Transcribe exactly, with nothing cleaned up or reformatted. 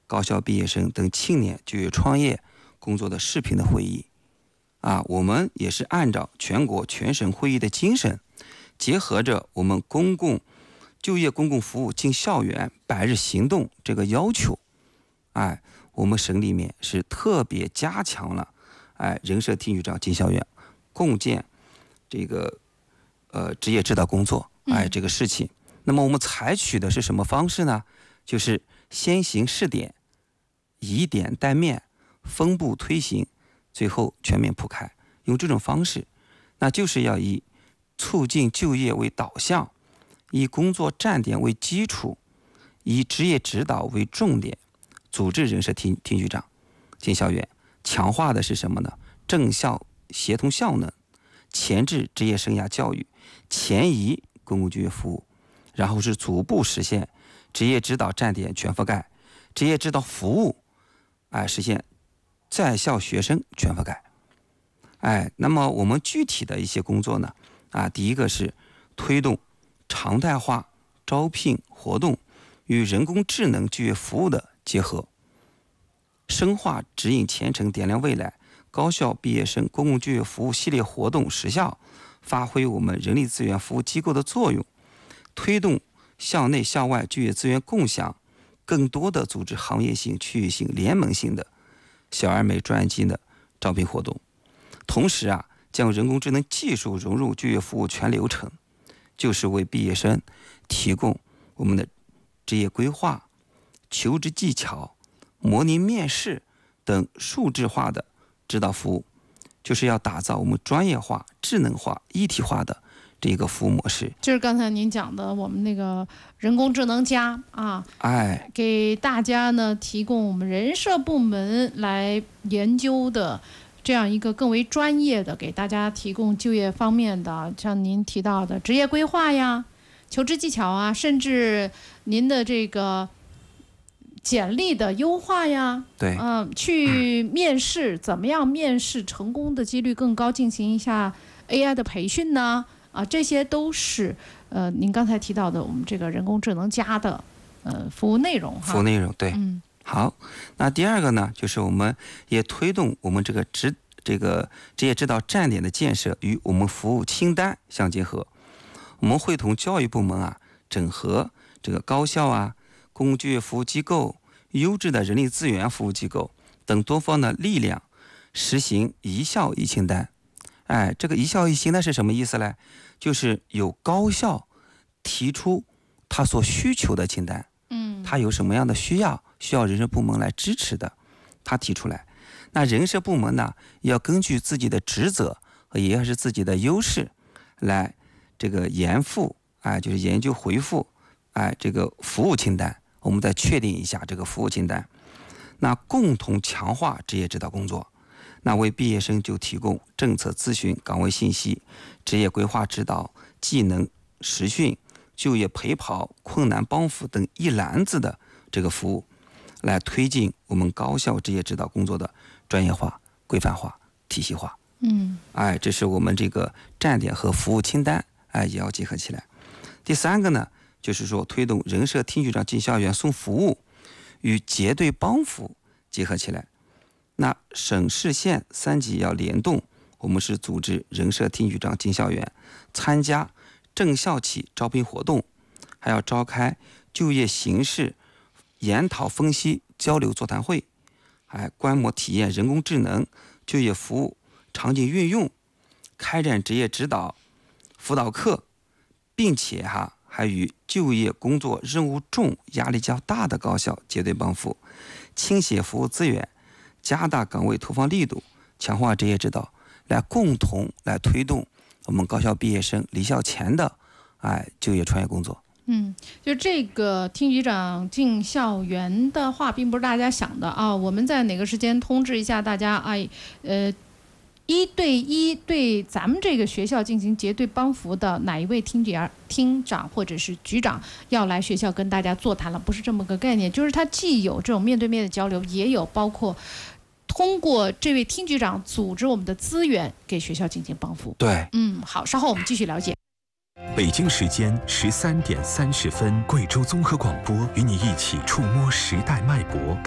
高校毕业生等青年就业创业工作的视频的会议。啊，我们也是按照全国全省会议的精神，结合着我们公共就业公共服务进校园百日行动这个要求，哎，我们省里面是特别加强了哎人社听局长进校园共建这个呃职业指导工作哎这个事情。那么我们采取的是什么方式呢？就是先行试点，以点带面，分步推行，最后全面铺开。用这种方式，那就是要以促进就业为导向，以工作站点为基础，以职业指导为重点，组织人社听听局长进校园，强化的是什么呢？政校协同效能，前置职业生涯教育，前移公共就业服务，然后是逐步实现职业指导站点全覆盖，职业指导服务，哎，实现在校学生全覆盖。哎，那么我们具体的一些工作呢，啊，第一个是推动常态化招聘活动与人工智能就业服务的结合，深化指引前程点亮未来高校毕业生公共就业服务系列活动实效，发挥我们人力资源服务机构的作用，推动校内校外就业资源共享，更多的组织行业性、区域性、联盟性的小而美专技的招聘活动。同时啊，将人工智能技术融入就业服务全流程，就是为毕业生提供我们的职业规划、求职技巧、模拟面试等数字化的指导服务，就是要打造我们专业化、智能化、一体化的这个服务模式。 就是刚才您讲的我们那个人工智能加啊， 哎， 给大家呢提供我们人社部门来研究的这样一个更为专业的，给大家提供就业方面的，像您提到的职业规划呀、求职技巧啊，甚至您的这个简历的优化呀， 对， 嗯、呃，去面试怎么样面试成功的几率更高，进行一下 A I 的培训呢？啊，这些都是呃您刚才提到的我们这个人工智能加的呃服务内容哈。 服务内容对， 嗯。 好，那第二个呢，就是我们也推动我们这个职这个职业指导站点的建设与我们服务清单相结合。我们会同教育部门啊，整合这个高校啊、公共就业服务机构、优质的人力资源服务机构等多方的力量，实行一校一清单。哎，这个一校一清单是什么意思呢？就是有高校提出他所需求的清单，嗯，他有什么样的需要？需要人社部门来支持的，他提出来，那人社部门呢，要根据自己的职责和也是自己的优势，来这个研复，哎，就是研究回复，哎，这个服务清单，我们再确定一下这个服务清单，那共同强化职业指导工作，那为毕业生就提供政策咨询、岗位信息、职业规划指导、技能实训、就业陪跑、困难帮扶等一篮子的这个服务。来推进我们高校职业指导工作的专业化、规范化、体系化。 嗯， 哎，这是我们这个站点和服务清单，哎，也要结合起来。第三个呢，就是说推动人社听局长进校园送服务与结对帮扶结合起来。那省市县三级要联动，我们是组织人社听局长进校园，参加正校企招聘活动，还要召开就业形势研讨分析交流座谈会，还观摩体验人工智能就业服务场景运用，开展职业指导辅导课，并且哈还与就业工作任务重、压力较大的高校结对帮扶，倾斜服务资源，加大岗位投放力度，强化职业指导，来共同来推动我们高校毕业生离校前的哎就业创业工作。 嗯，就这个听局长进校园的话，并不是大家想的啊。我们在哪个时间通知一下大家？哎，呃，一对一对咱们这个学校进行结对帮扶的哪一位听局厅长或者是局长要来学校跟大家座谈了，不是这么个概念，就是他既有这种面对面的交流，也有包括通过这位听局长组织我们的资源给学校进行帮扶。 对， 嗯，好，稍后我们继续了解。 北京时间十三点三十分，贵州综合广播与你一起触摸时代脉搏。